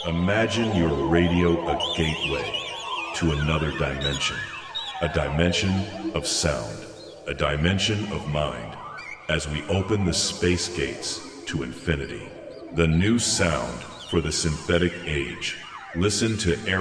Imagine your radio a gateway to another dimension. A dimension of sound. A dimension of mind. As we open the space gates to infinity. The new sound for the synthetic age. Listen to